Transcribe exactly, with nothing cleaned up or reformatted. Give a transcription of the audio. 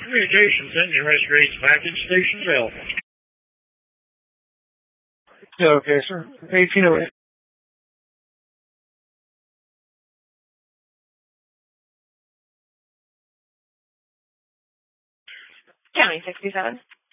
Communications engine registrates back in station available. Okay, sir. eighteen oh eight. County sixty-seven.